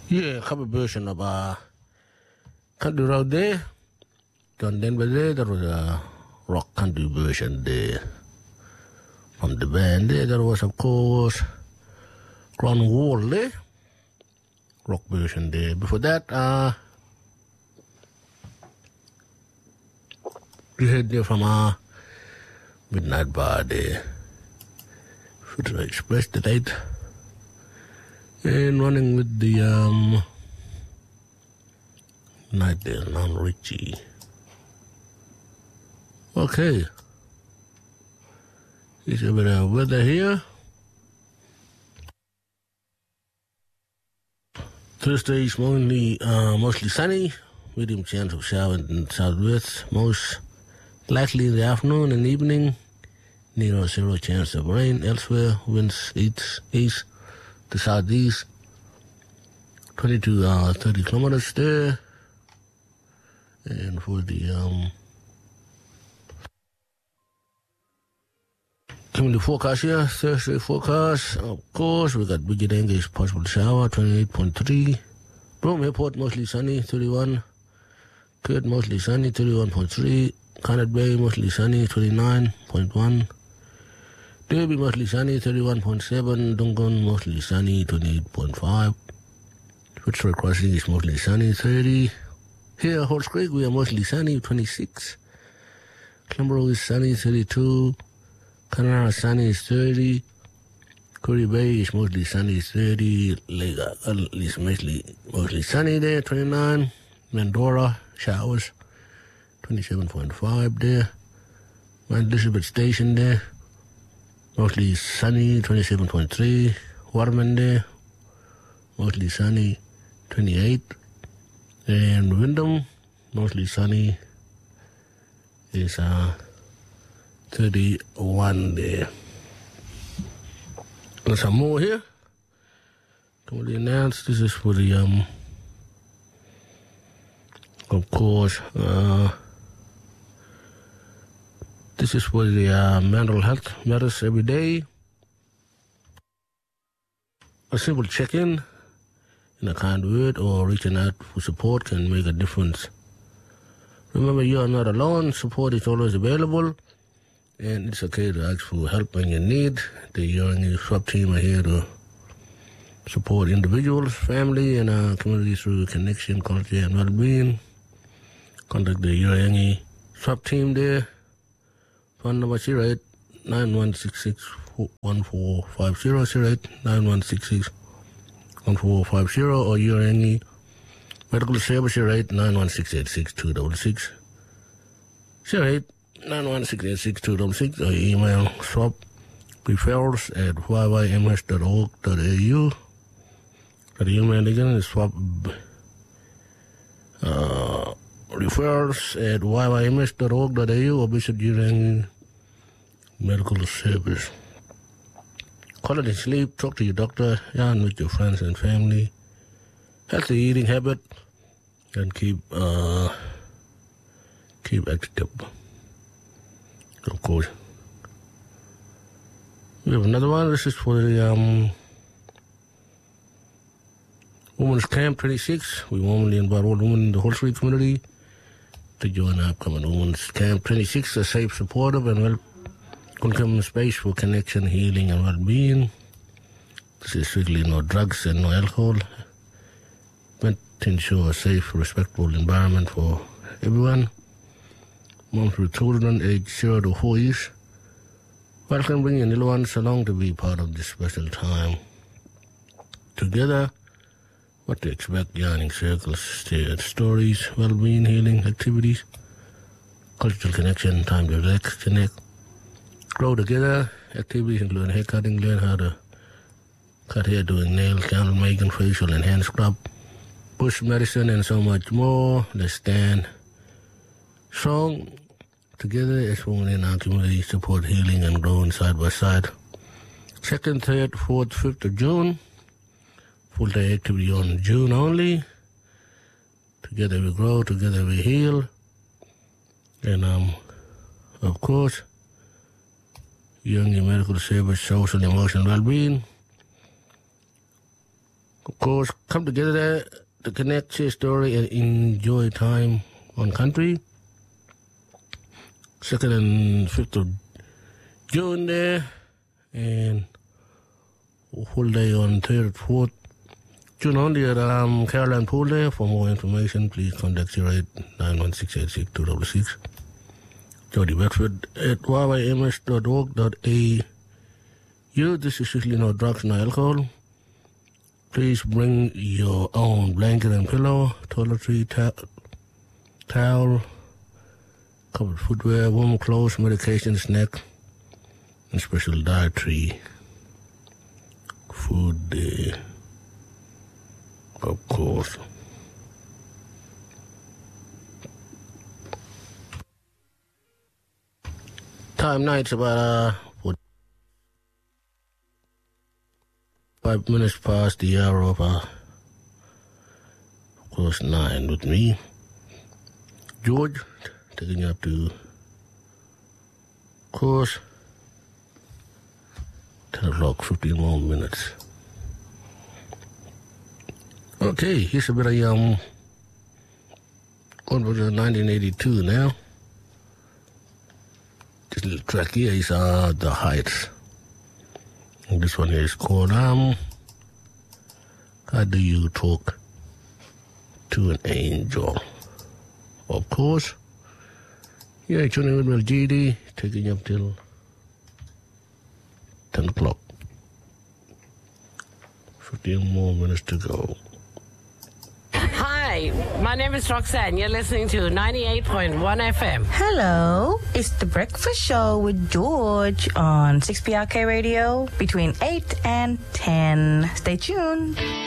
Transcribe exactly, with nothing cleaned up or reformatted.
Yeah, cover version of uh, Country Road there. John Denver there, there was a rock country version there. From the band there, there was, of course, Crown Wall there. Rock version there. Before that, uh, we heard there from uh, Midnight Bar there. Federal Express tonight. And running with the um, Night there, non Richie. Okay. It's a bit of weather here. Thursday is mostly, uh, mostly sunny. Medium chance of showers in the southwest. Most likely in the afternoon and evening. Near or zero chance of rain. Elsewhere, winds east, east to southeast. twenty to uh, thirty kilometers there. And for the um, community forecast here, Thursday forecast, of course, we got Bridget English, possible shower, twenty-eight point three. Broome Airport, mostly sunny, thirty-one. Kurt, mostly sunny, thirty-one point three. Connet Bay, mostly sunny, twenty-nine point one. Derby, mostly sunny, thirty-one point seven. Duncan, mostly sunny, twenty-eight point five. Fitzroy Crossing is mostly sunny, thirty. Here, Halls Creek, we are mostly sunny, twenty-six. Clembro is sunny, thirty-two. Connemara sunny is thirty. Curry Bay is mostly sunny, thirty. Lake Argyle is mostly, mostly sunny there, twenty-nine. Mandora, showers, twenty-seven point five there. Mount Elizabeth Station there, mostly sunny, twenty-seven point three. Waterman there, mostly sunny, twenty-eight. And Wyndham, mostly sunny, is uh, thirty-one there. And some more here. Commonly announced, this is for the, um, of course, uh, this is for the uh, mental health matters every day. A simple check-in in a kind word or reaching out for support can make a difference. Remember, you are not alone. Support is always available, and it's okay to ask for help when you need. The Young Swap team are here to support individuals, family, and our community through connection, culture, and well-being. Contact the Young Swap team there. Phone number zero eight nine one six six one four five zero, zero eight nine one six six one four five zero, or your any medical service zero eight nine one six eight six two six six, zero eight nine one six eight six two six six, or email swap referrals at y y m s dot org dot a u. The email again is swap uh, referrals at y y m s dot org dot a u, or visit your medical service. Quality sleep, talk to your doctor, yarn with your friends and family, healthy eating habit, and keep uh, keep active. Of course. We have another one. This is for the um, Women's Camp twenty-six. We warmly invite all women in the Halls Creek community to join our upcoming Women's Camp twenty-six, a safe, supportive, and well welcome space for connection, healing, and well-being. This is strictly no drugs and no alcohol, meant to ensure a safe, respectful environment for everyone. Moms with children aged zero to four years, welcome bring your little ones along to be part of this special time. Together, what to expect, yarning circles, stories, well-being, healing activities, cultural connection, time to relax, connect, grow together, activities including hair cutting, learn how to cut hair, doing nails, candle making, facial and hand scrub, bush medicine, and so much more. Let's stand strong together as women in our community, support healing and growing side by side. Second, third, fourth, fifth of June, full-day activity on June only. Together we grow, together we heal. And um, of course, Young Medical Service, social, emotional well-being. Of course, come together there to connect, share story, and enjoy time on country. Second and fifth of June there, and whole day on third, fourth June only at um, Caroline Pool there. For more information, please contact zero eight nine one six eight six two six six. Jody Bedford at y y m s dot org dot a u. This is strictly no drugs, no alcohol. Please bring your own blanket and pillow, toiletry, ta- towel, covered footwear, warm clothes, medication, snack, and special dietary food, uh, of course. Time night's about uh, five minutes past the hour of, uh, of course, nine with me, George, taking you up to, of course, ten o'clock, fifteen more minutes. Okay, here's a bit of, um, one was nineteen eighty-two now. This little track here is, uh, The Heights. And this one is called, um, How Do You Talk to an Angel? Of course. Yeah, tuning in with G D, taking you up till ten o'clock. fifteen more minutes to go. Hi, my name is Roxanne. You're listening to ninety-eight point one F M. Hello, it's The Breakfast Show with George on six P R K Radio between eight and ten. Stay tuned.